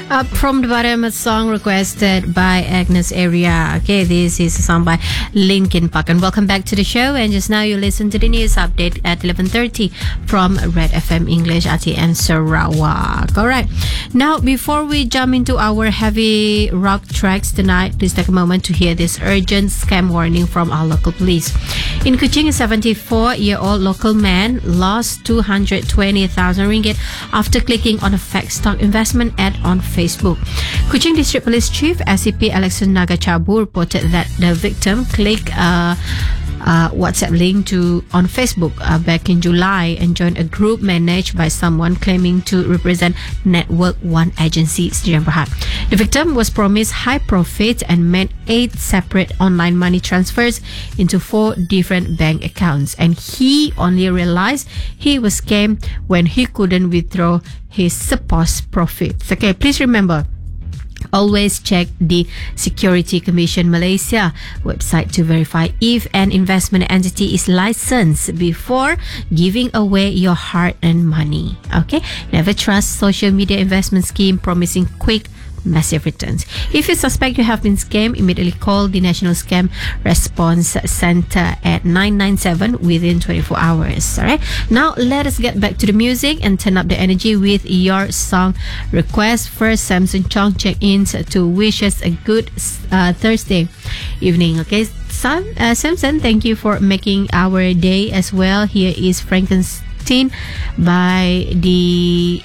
Up from the bottom, a song requested by Agnes Area. Okay, this is a song by Linkin Park. And welcome back to the show. And just now you listen to the news update at 11:30 from Red FM English, RTN Sarawak. All right. Now, before we jump into our heavy rock tracks tonight, please take a moment to hear this urgent scam warning from our local police. In Kuching, a 74-year-old local man lost 220,000 ringgit after clicking on a fake stock investment ad on Facebook. Kuching District Police Chief SCP Alexander Nagachabu reported that the victim clicked a WhatsApp link on Facebook back in July and joined a group managed by someone claiming to represent Network One Agency, Sdn Bhd. The victim was promised high profits and made 8 separate online money transfers into 4 different bank accounts, and he only realized he was scammed when he couldn't withdraw his supposed profits. Okay, please remember, always check the Security Commission Malaysia website to verify if an investment entity is licensed before giving away your hard-earned money. Okay, never trust social media investment scheme promising quick massive returns. If you suspect you have been scammed, immediately call the National Scam Response Center at 997 within 24 hours. Alright, now let us get back to the music and turn up the energy with your song request. First, Samson Chong check-ins to wish us a good Thursday evening. Okay, Samson, thank you for making our day as well. Here is Frankenstein by the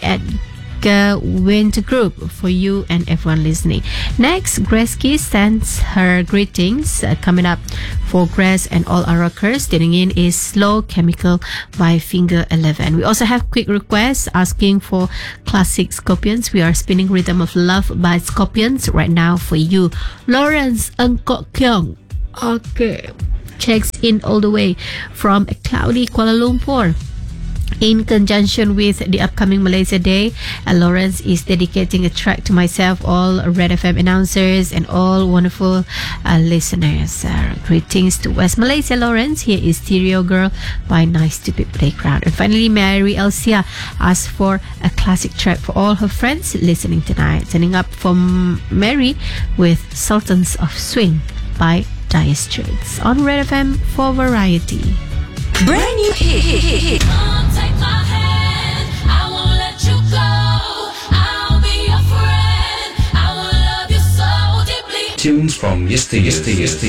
Winter Group for you and everyone listening. Next, Greski sends her greetings. Coming up for Grace and all our rockers tuning in is Slow Chemical by Finger 11. We also have quick requests asking for classic Scorpions. We are spinning Rhythm of Love by Scorpions right now for you. Lawrence Engkok Kyung, okay, checks in all the way from a cloudy Kuala Lumpur. In conjunction with the upcoming Malaysia Day, Lawrence is dedicating a track to myself, all Red FM announcers, and all wonderful listeners. Greetings to West Malaysia, Lawrence. Here is Stereo Girl by Nice Stupid Playground. And finally, Mary Elsia asked for a classic track for all her friends listening tonight. Turning up from Mary with Sultans of Swing by Dire Straits on Red FM for variety. Brand new hit. Take my hand, I won't let you go. I'll be your friend, I will love you so deeply. Tunes from yesterday.